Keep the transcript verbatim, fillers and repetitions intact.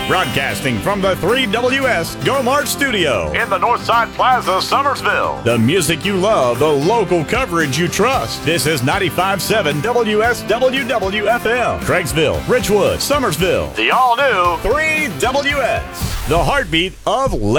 Broadcasting from the three W S Go Mart studio in the Northside Plaza, Summersville. The music you love, the local coverage you trust. This is ninety-five point seven W S W W F M. Craigsville, Richwood, Summersville. The all-new three W S. The heartbeat of Lake.